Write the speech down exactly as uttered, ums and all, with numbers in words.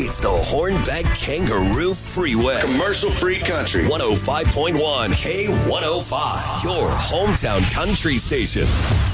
It's the Hornbeck Kangaroo Freeway. Commercial-free country. one oh five point one K one oh five, your hometown country station.